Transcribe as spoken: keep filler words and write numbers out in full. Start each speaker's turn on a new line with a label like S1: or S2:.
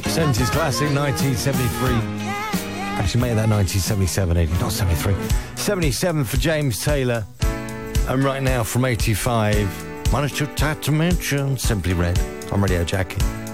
S1: seventies classic, nineteen seventy-three. Actually, made that nineteen seventy-seven, eighty, not seventy-three. seventy-seven for James Taylor. And right now from eighty-five, managed to mention Simply Red on Radio Jackie.